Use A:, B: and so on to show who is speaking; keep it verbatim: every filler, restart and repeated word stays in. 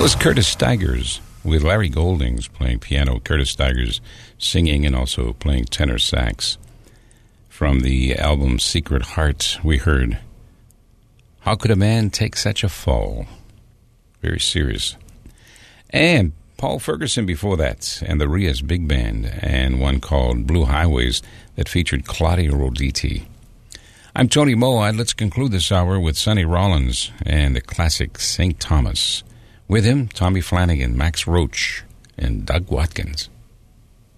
A: was Curtis Stigers with Larry Goldings playing piano, Curtis Stigers singing and also playing tenor sax. From the album Secret Heart, we heard How Could a Man Take Such a Fall? Very serious. And Paul Ferguson before that, and the Rias Big Band, and one called Blue Highways that featured Claudio Roditi. I'm Tony Moe. Let's conclude this hour with Sonny Rollins and the classic Saint Thomas. With him, Tommy Flanagan, Max Roach, and Doug Watkins.